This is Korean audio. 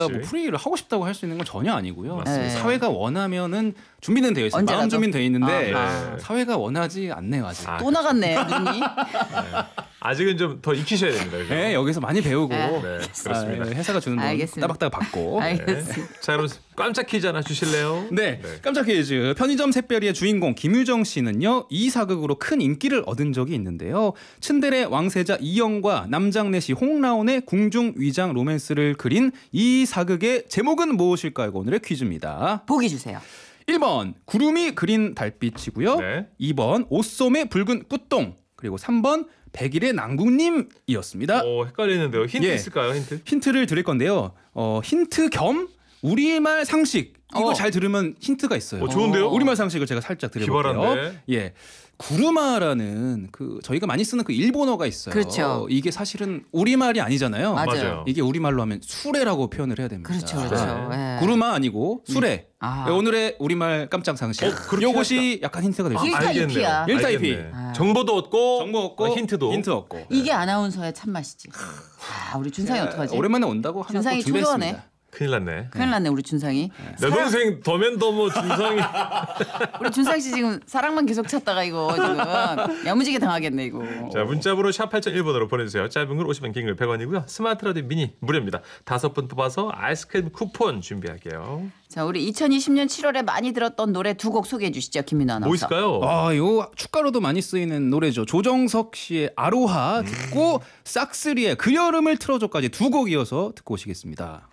뭐 프리를 하고 싶다고 할 수 있는 건 전혀 아니고요. 맞습니다. 사회가 원하면은 준비는 되어 있어요. 언제라도? 마음 준비는 되어 있는데 아. 사회가 원하지 않네요 아직. 또 나갔네 눈이. 아직은 좀 더 익히셔야 됩니다. 그죠? 네, 여기서 많이 배우고 네. 네, 그렇습니다. 회사가 주는 돈 알겠습니다. 따박따박 받고. 알겠습니다. 자, 그럼 깜짝 퀴즈 하나 주실래요? 네, 깜짝 퀴즈. 편의점 샛별이의 주인공 김유정 씨는요, 이 사극으로 큰 인기를 얻은 적이 있는데요. 츤데레 왕세자 이영과 남장내시 홍라온의 궁중 위장 로맨스를 그린 이 사극의 제목은 무엇일까요? 오늘의 퀴즈입니다. 보기 주세요. 1번 구름이 그린 달빛이고요. 네. 2번 옷소매 붉은 뿌똥. 그리고 3번 백일의 난국님이었습니다. 헷갈리는데요. 힌트 예. 있을까요? 힌트? 힌트를 드릴 건데요. 힌트 겸 우리말 상식. 이거 어. 잘 들으면 힌트가 있어요. 좋은데요? 우리말 상식을 제가 살짝 드려볼게요. 기발한데? 예. 구루마라는 저희가 많이 쓰는 그 일본어가 있어요. 그렇죠. 이게 사실은 우리말이 아니잖아요. 맞아요. 이게 우리말로 하면 수레라고 표현을 해야 됩니다. 그렇죠, 그렇죠. 예. 구루마 아니고 수레. 아. 네, 오늘의 우리말 깜짝 상식. 그렇게 요것이 약간 힌트가 될 수 있어요. 일타 알겠네요. 이피야. 일타 알겠네. 이피. 정보도 얻고, 정보 얻고 힌트도. 힌트 얻고. 이게 아나운서의 참맛이지. 우리 준상이 어떡하지? 오랜만에 온다고 하나 또 준상이 준비했습니다. 초조하네. 큰일 났네. 큰일 났네 우리 준상이. 내 동생 더맨더머 중상이. 우리 준상 씨 지금 사랑만 계속 찾다가 이거 지금 야무지게 당하겠네 이거. 자, 문자번호 샵 8001번으로 보내주세요. 짧은 글 50원, 긴 글 100원이고요. 스마트 라디오 미니 무료입니다. 5분 뽑아서 아이스크림 쿠폰 준비할게요. 자, 우리 2020년 7월에 많이 들었던 노래 두 곡 소개해 주시죠. 김민호 아나운서. 뭐 있을까요? 요 축가로도 많이 쓰이는 노래죠. 조정석 씨의 아로하 듣고 싹스리의 그 여름을 틀어줘까지 두 곡 이어서 듣고 오시겠습니다.